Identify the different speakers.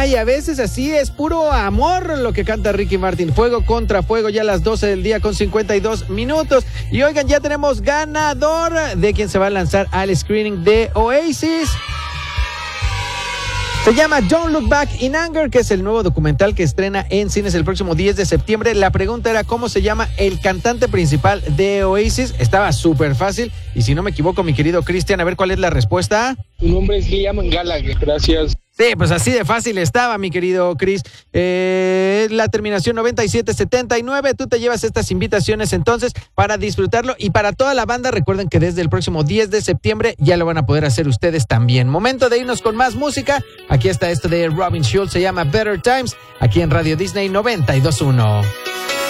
Speaker 1: Ay, a veces así es puro amor lo que canta Ricky Martin. Fuego contra fuego, ya a las 12 del día con 52 minutos. Y oigan, ya tenemos ganador de quien se va a lanzar al screening de Oasis. Se llama Don't Look Back in Anger, que es el nuevo documental que estrena en cines el próximo 10 de septiembre. La pregunta era cómo se llama el cantante principal de Oasis. Estaba súper fácil. Y si no me equivoco, mi querido Cristian, a ver cuál es la respuesta.
Speaker 2: Su nombre es Liam Gallagher, gracias.
Speaker 1: Sí, pues así de fácil estaba, mi querido Chris. La terminación 9779. Tú te llevas estas invitaciones entonces para disfrutarlo. Y para toda la banda, recuerden que desde el próximo 10 de septiembre ya lo van a poder hacer ustedes también. Momento de irnos con más música. Aquí está esto de Robin Schulz, se llama Better Times, aquí en Radio Disney 92.1.